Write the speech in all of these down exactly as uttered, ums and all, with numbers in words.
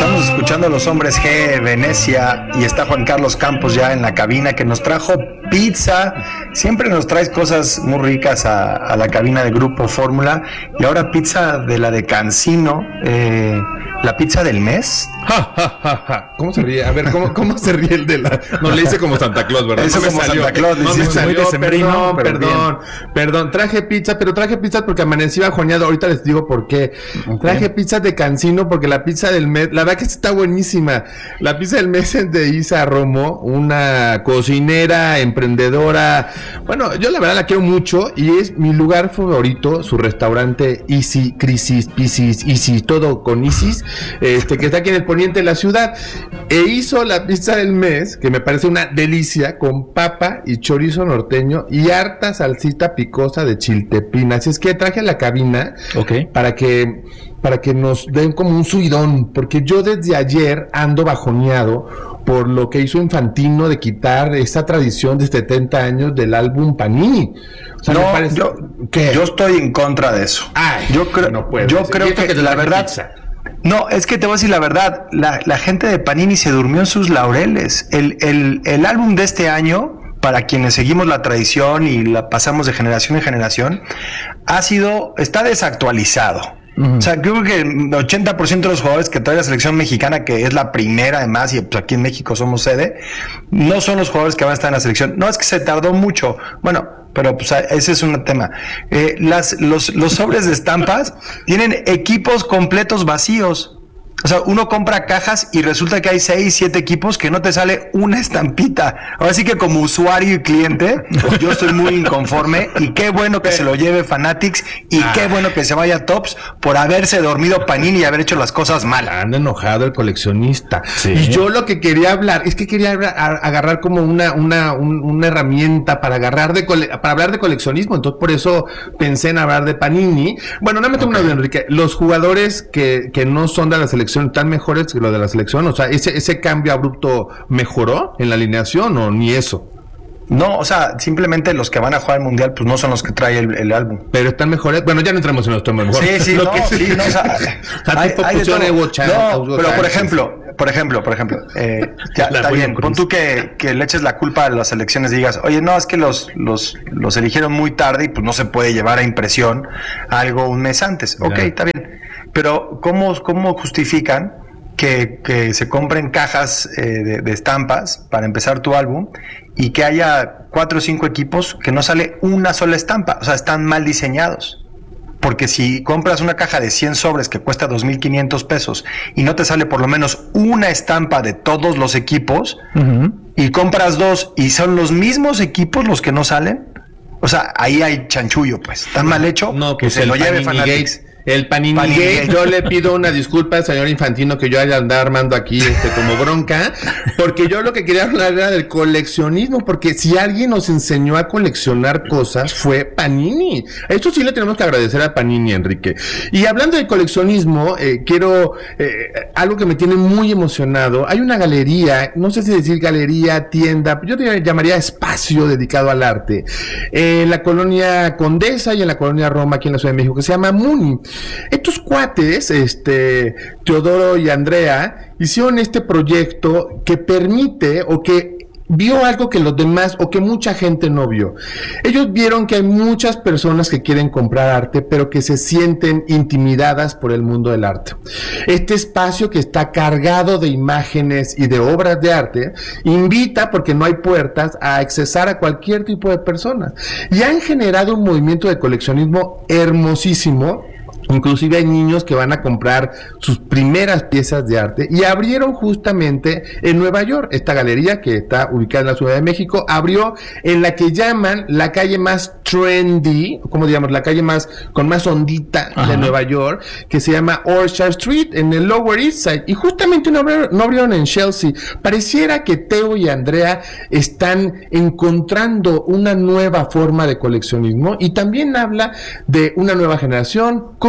Estamos escuchando a los Hombres G, Venecia, y está Juan Carlos Campos ya en la cabina, que nos trajo pizza. Siempre nos traes cosas muy ricas a, a la cabina de Grupo Fórmula, y ahora pizza de la de Cancino, eh, la pizza del mes. Ja, ja, ja, ja. ¿Cómo se ríe? A ver, ¿cómo, cómo se ríe el de la...? No, le hice como Santa Claus, ¿verdad? Eso no como salió. Santa Claus. No me salió, perdón, perdón, bien. perdón. Traje pizza, pero traje pizza porque amanecí bajoneado. Ahorita les digo por qué. Okay. Traje pizza de Cancino porque la pizza del mes, la verdad que está buenísima. La pizza del mes es de Isa Romo, una cocinera, emprendedora. Bueno, yo la verdad la quiero mucho y es mi lugar favorito, su restaurante Easy, Crisis, Piscis, Easy, todo con Isis, este, que está aquí en el poniente de la ciudad. E hizo la pizza del mes, que me parece una delicia, con papa y chorizo norteño y harta salsita picosa de chiltepín. Así es que traje a la cabina, okay, para que para que nos den como un subidón, porque yo desde ayer ando bajoneado por lo que hizo Infantino de quitar esa tradición de setenta años del álbum Panini. O sea, no, me parece... yo, yo estoy en contra de eso. Ay, yo creo, no puedo. Yo creo que, que la verdad... Pizza. No, es que te voy a decir la verdad, la, la gente de Panini se durmió en sus laureles. El, el, el álbum de este año, para quienes seguimos la tradición y la pasamos de generación en generación, ha sido, está desactualizado. Uh-huh. O sea, creo que el ochenta por ciento de los jugadores que trae la selección mexicana, que es la primera además, y pues aquí en México somos sede, no son los jugadores que van a estar en la selección. No, es que se tardó mucho. Bueno, pero pues ese es un tema. Eh, las, los, los sobres de estampas tienen equipos completos vacíos. O sea, uno compra cajas y resulta que hay seis, siete equipos que no te sale una estampita. Ahora sí que como usuario y cliente, yo estoy muy inconforme, y qué bueno que se lo lleve Fanatics y ah. qué bueno que se vaya Tops por haberse dormido Panini y haber hecho las cosas mal. Anda enojado el coleccionista. Sí. Y yo lo que quería hablar, es que quería agarrar como una, una, un, una herramienta para agarrar de cole, para hablar de coleccionismo. Entonces por eso pensé en hablar de Panini. Bueno, no me tengo okay. una duda, Enrique. Los jugadores que, que no son de la selección tan mejores que lo de la selección, o sea, ese ese cambio abrupto mejoró en la alineación o ni eso. No, o sea, simplemente los que van a jugar el mundial, pues no son los que trae el, el álbum. Pero están mejores. Bueno, ya no entramos en los temas mejores. Sí, sí, lo no, que sí, no, o sea, hay, hay de todo. Evo, Chan, no, Evo, pero por ejemplo, por ejemplo, por ejemplo, eh, ya está bien. Pon tú que, que le eches la culpa a las elecciones y digas, oye, no, es que los, los, los eligieron muy tarde y pues no se puede llevar a impresión algo un mes antes. Ok, está bien. Pero ¿cómo, cómo justifican que, que se compren cajas eh, de, de estampas para empezar tu álbum y que haya cuatro o cinco equipos que no sale una sola estampa? O sea, están mal diseñados. Porque si compras una caja de cien sobres que cuesta dos mil quinientos pesos y no te sale por lo menos una estampa de todos los equipos, uh-huh, y compras dos y son los mismos equipos los que no salen, o sea, ahí hay chanchullo, pues. Tan mal hecho, no, que pues se lo lleve Fanatics. El Panini, Panini Gate, yo le pido una disculpa al señor Infantino que yo haya andado armando aquí este como bronca, porque yo lo que quería hablar era del coleccionismo, porque si alguien nos enseñó a coleccionar cosas fue Panini. Esto sí le tenemos que agradecer a Panini, Enrique. Y hablando de coleccionismo, eh, quiero eh, algo que me tiene muy emocionado. Hay una galería, no sé si decir galería, tienda, yo te llamaría espacio dedicado al arte, eh, en la colonia Condesa y en la colonia Roma, aquí en la Ciudad de México, que se llama Muni. Estos cuates, este, Teodoro y Andrea, hicieron este proyecto que permite o que vio algo que los demás o que mucha gente no vio. Ellos vieron que hay muchas personas que quieren comprar arte, pero que se sienten intimidadas por el mundo del arte. Este espacio, que está cargado de imágenes y de obras de arte, invita, porque no hay puertas, a accesar a cualquier tipo de personas. Y han generado un movimiento de coleccionismo hermosísimo. Inclusive hay niños que van a comprar sus primeras piezas de arte, y abrieron justamente en Nueva York. Esta galería, que está ubicada en la Ciudad de México, abrió en la que llaman la calle más trendy, como digamos, la calle más con más ondita, ajá, de Nueva York, que se llama Orchard Street, en el Lower East Side, y justamente no abrieron, no abrieron en Chelsea. Pareciera que Teo y Andrea están encontrando una nueva forma de coleccionismo, y también habla de una nueva generación, cómo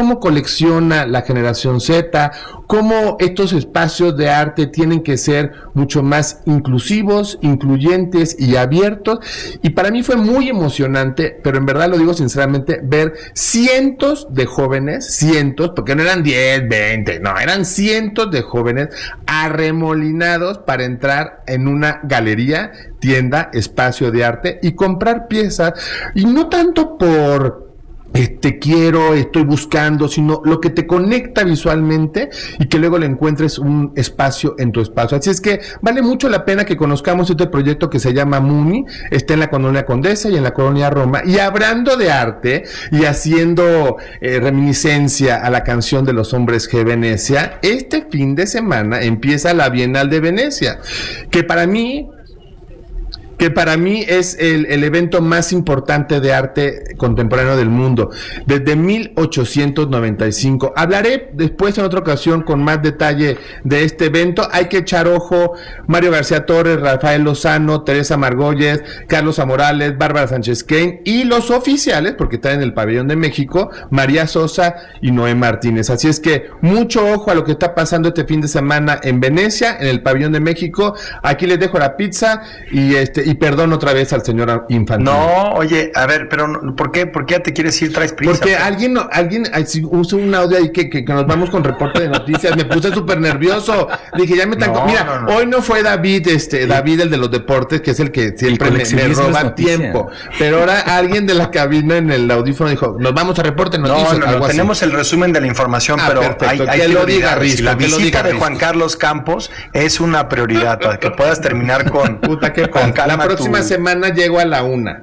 cómo colecciona la generación Z, cómo estos espacios de arte tienen que ser mucho más inclusivos, incluyentes y abiertos. Y para mí fue muy emocionante, pero en verdad lo digo sinceramente, ver cientos de jóvenes, cientos, porque no eran diez, veinte, no, eran cientos de jóvenes arremolinados para entrar en una galería, tienda, espacio de arte y comprar piezas, y no tanto por este quiero, estoy buscando, sino lo que te conecta visualmente y que luego le encuentres un espacio en tu espacio. Así es que vale mucho la pena que conozcamos este proyecto que se llama Muni, está en la Colonia Condesa y en la Colonia Roma, y hablando de arte y haciendo eh, reminiscencia a la canción de los hombres G Venecia, este fin de semana empieza la Bienal de Venecia, que para mí que para mí es el, el evento más importante de arte contemporáneo del mundo, desde mil ochocientos noventa y cinco. Hablaré después en otra ocasión con más detalle de este evento. Hay que echar ojo: Mario García Torres, Rafael Lozano, Teresa Margolles, Carlos Amorales, Bárbara Sánchez Kane, y los oficiales, porque están en el Pabellón de México, María Sosa y Noé Martínez. Así es que mucho ojo a lo que está pasando este fin de semana en Venecia, en el Pabellón de México. Aquí les dejo la pizza y este y perdón otra vez al señor Infantino. No, oye, a ver, pero ¿por qué, por qué ya te quieres ir, traes prisa? Porque alguien, alguien usó un audio ahí que, que, que nos vamos con reporte de noticias. Me puse súper nervioso. Dije, ya me están... No, Mira, no, no. Hoy no fue David, este, sí. David, el de los deportes, que es el que siempre me, me roba tiempo. Pero ahora alguien de la cabina en el audífono dijo, nos vamos a reporte de noticias. No, no, algo no así. Tenemos el resumen de la información, ah, pero perfecto. hay, hay que lo diga Risco, La que visita lo diga de Juan Carlos Campos es una prioridad para que puedas terminar con... Puta, que con calma. La próxima tu... semana llego a la una.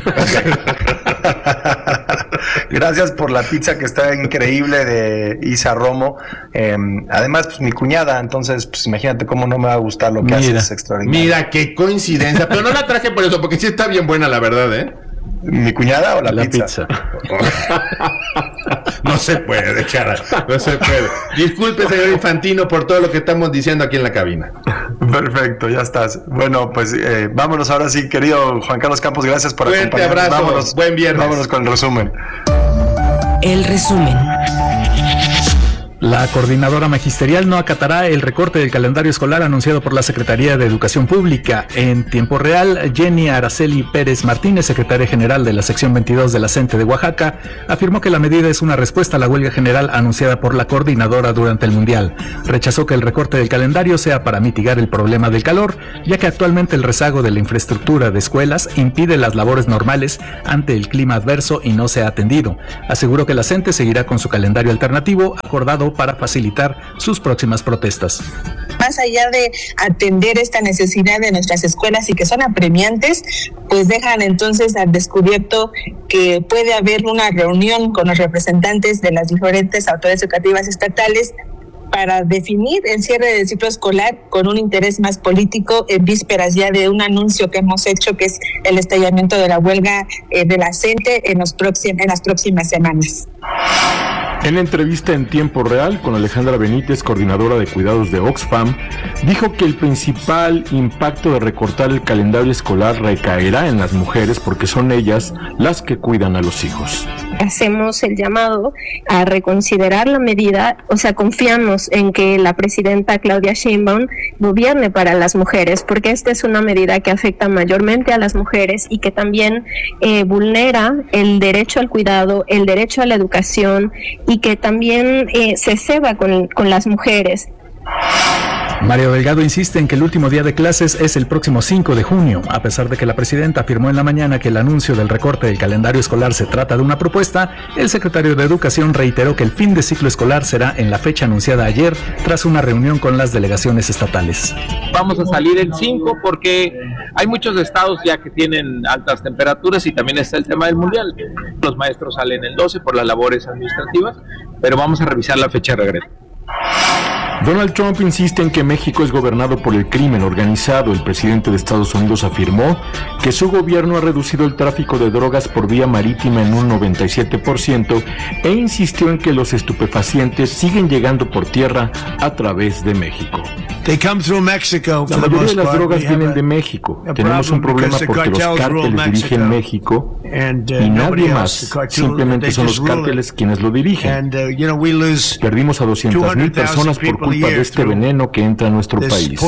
Gracias por la pizza que está increíble de Isa Romo. Eh, además, pues mi cuñada, entonces, pues imagínate cómo no me va a gustar lo que mira, haces, extraordinario. Mira, qué coincidencia. Pero no la traje por eso, porque sí está bien buena, la verdad, ¿eh? ¿Mi cuñada o la, la pizza? pizza. No se puede, cara, no se puede. Disculpe, señor Infantino, por todo lo que estamos diciendo aquí en la cabina. Perfecto, ya estás. Bueno, pues eh, vámonos ahora sí, querido Juan Carlos Campos, gracias por Fuerte acompañarnos. Abrazo, vámonos, buen viernes. Vámonos con el resumen. El resumen. La coordinadora magisterial no acatará el recorte del calendario escolar anunciado por la Secretaría de Educación Pública. En tiempo real, Jenny Araceli Pérez Martínez, secretaria general de la sección veintidós de la CENTE de Oaxaca, afirmó que la medida es una respuesta a la huelga general anunciada por la coordinadora durante el Mundial. Rechazó que el recorte del calendario sea para mitigar el problema del calor, ya que actualmente el rezago de la infraestructura de escuelas impide las labores normales ante el clima adverso y no se ha atendido. Aseguró que la CENTE seguirá con su calendario alternativo acordado para facilitar sus próximas protestas. Más allá de atender esta necesidad de nuestras escuelas y que son apremiantes, pues dejan entonces al descubierto que puede haber una reunión con los representantes de las diferentes autoridades educativas estatales para definir el cierre del ciclo escolar con un interés más político en vísperas ya de un anuncio que hemos hecho, que es el estallamiento de la huelga eh, de la CENTE en, los próximos, en las próximas semanas. En entrevista en tiempo real con Alejandra Benítez, coordinadora de cuidados de Oxfam, dijo que el principal impacto de recortar el calendario escolar recaerá en las mujeres porque son ellas las que cuidan a los hijos. Hacemos el llamado a reconsiderar la medida, o sea, confiamos en que la presidenta Claudia Sheinbaum gobierne para las mujeres, porque esta es una medida que afecta mayormente a las mujeres y que también eh, vulnera el derecho al cuidado, el derecho a la educación y que también eh, se ceba con, con las mujeres. Mario Delgado insiste en que el último día de clases es el próximo cinco de junio, a pesar de que la presidenta afirmó en la mañana que el anuncio del recorte del calendario escolar se trata de una propuesta. El secretario de Educación reiteró que el fin de ciclo escolar será en la fecha anunciada ayer, tras una reunión con las delegaciones estatales. Vamos a salir el cinco porque hay muchos estados ya que tienen altas temperaturas y también está el tema del mundial. Los maestros salen el doce por las labores administrativas, pero vamos a revisar la fecha de regreso. Donald Trump insiste en que México es gobernado por el crimen organizado. El presidente de Estados Unidos afirmó que su gobierno ha reducido el tráfico de drogas por vía marítima en un noventa y siete por ciento e insistió en que los estupefacientes siguen llegando por tierra a través de México. They come through Mexico. La mayoría de las drogas vienen de México. Tenemos un problema porque los cárteles dirigen México y nadie más. Simplemente son los cárteles quienes lo dirigen. Perdimos a doscientas mil personas por culpa de este veneno que entra a nuestro país.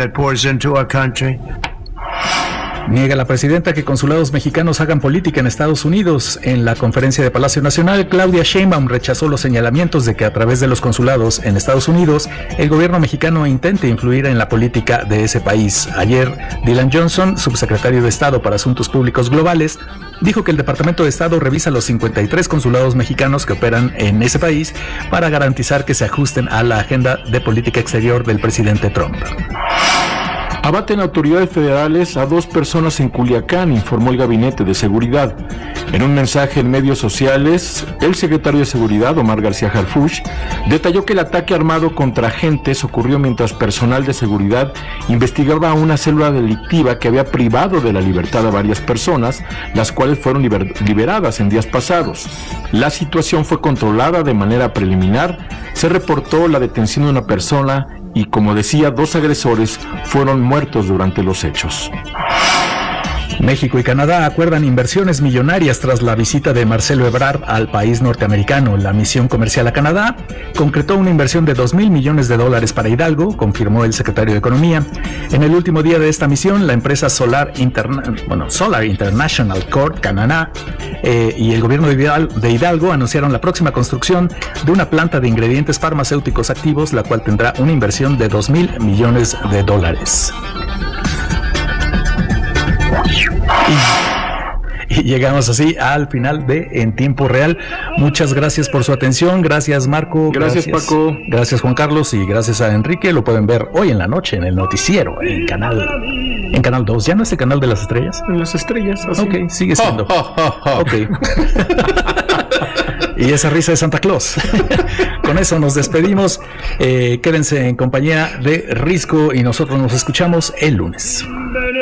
Niega la presidenta que consulados mexicanos hagan política en Estados Unidos. En la conferencia de Palacio Nacional, Claudia Sheinbaum rechazó los señalamientos de que a través de los consulados en Estados Unidos, el gobierno mexicano intente influir en la política de ese país. Ayer, Dylan Johnson, subsecretario de Estado para Asuntos Públicos Globales, dijo que el Departamento de Estado revisa los cincuenta y tres consulados mexicanos que operan en ese país para garantizar que se ajusten a la agenda de política exterior del presidente Trump. Abaten autoridades federales a dos personas en Culiacán, informó el Gabinete de Seguridad. En un mensaje en medios sociales, el secretario de Seguridad, Omar García Harfuch, detalló que el ataque armado contra agentes ocurrió mientras personal de seguridad investigaba a una célula delictiva que había privado de la libertad a varias personas, las cuales fueron liber- liberadas en días pasados. La situación fue controlada de manera preliminar, se reportó la detención de una persona y, como decía, dos agresores fueron muertos durante los hechos. México y Canadá acuerdan inversiones millonarias tras la visita de Marcelo Ebrard al país norteamericano. La misión comercial a Canadá concretó una inversión de dos mil millones de dólares para Hidalgo, confirmó el secretario de Economía. En el último día de esta misión, la empresa Solar, Interna- bueno, Solar International Corp Canadá eh, y el gobierno de Hidalgo, de Hidalgo anunciaron la próxima construcción de una planta de ingredientes farmacéuticos activos, la cual tendrá una inversión de dos mil millones de dólares. Y, y llegamos así al final de En Tiempo Real. Muchas gracias por su atención. Gracias, Marco. Gracias, gracias, Paco. Gracias, Juan Carlos. Y gracias a Enrique. Lo pueden ver hoy en la noche en el noticiero, en Canal en Canal dos. ¿Ya no es el Canal de las Estrellas? En las Estrellas, así. Ok, sigue siendo. Oh, oh, oh, oh. Ok. Y esa risa de Santa Claus. Con eso nos despedimos. Eh, quédense en compañía de Risco y nosotros nos escuchamos el lunes.